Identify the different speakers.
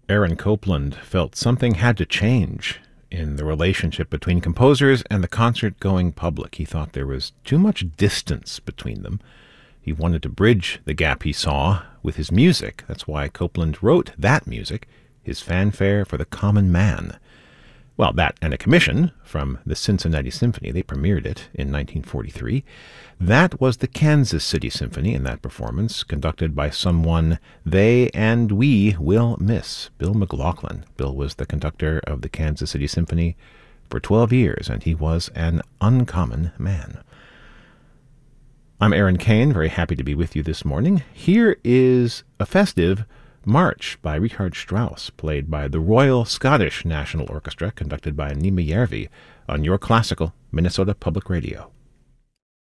Speaker 1: Aaron Copland felt something had to change in the relationship between composers and the concert-going public. He thought there was too much distance between them. He wanted to bridge the gap he saw with his music. That's why Copland wrote that music, his fanfare for the common man. Well, that and a commission from the Cincinnati Symphony. They premiered it in 1943. That was the Kansas City Symphony in that performance, conducted by someone they and we will miss, Bill McLaughlin. Bill was the conductor of the Kansas City Symphony for 12 years, and he was an uncommon man. I'm Aaron Kane, very happy to be with you this morning. Here is a festive March by Richard Strauss, played by the Royal Scottish National Orchestra, conducted by Nima Järvi on your classical Minnesota Public Radio.